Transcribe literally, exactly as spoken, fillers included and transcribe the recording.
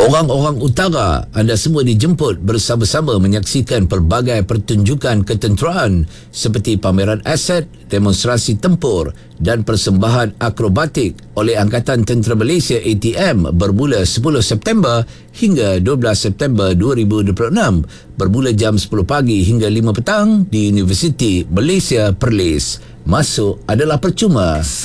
Orang-orang utara, anda semua dijemput bersama-sama menyaksikan pelbagai pertunjukan ketenteraan seperti pameran aset, demonstrasi tempur dan persembahan akrobatik oleh Angkatan Tentera Malaysia A T M bermula sepuluh September hingga dua belas September dua ribu dua puluh enam bermula jam sepuluh pagi hingga lima petang di Universiti Malaysia Perlis. Masuk adalah percuma.